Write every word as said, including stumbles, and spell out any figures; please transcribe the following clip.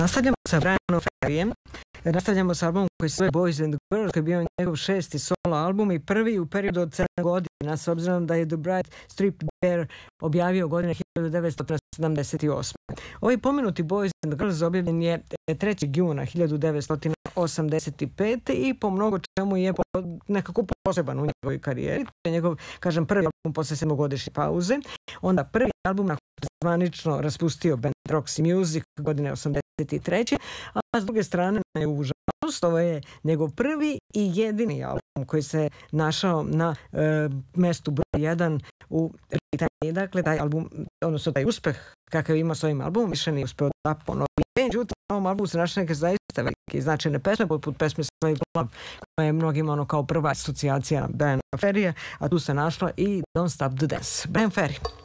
Nastavljamo sa Brianom Ferryem. Nastavljamo sa albumom koji se zove Boys and Girls, koji je bio njegov šesti solo album i prvi u periodu od sedam godina, s obzirom da je The Bright Striped Bear objavio godine hiljadu devetsto sedamdeset osme. Ovaj pomenuti Boys and Girls objavljen je trećeg juna hiljadu devetsto osamdeset pete i po mnogo čemu je nekako poseban u njegovoj karijeri. To je njegov, kažem, prvi album posle sedmogodišnje pauze. Onda prvi album na koji se zvanično raspustio band Roxy Music godine osamdeset treće. A s druge strane, na njegovu žalost, ovo je njegov prvi i jedini album koji se našao na e, mestu broj jedan u Britaniji. Dakle, taj album, odnosno taj uspeh kakav ima s ovim albumom, više nije uspeo da ponovi. Međutim, na ovom albumu se našle neke zaista velike i značajne pesme, poput pesme Slave Love, koja je mnogima ono kao prva asocijacija Briana Ferrya, a tu se našla i Don't Stop the Dance. Brian Ferry.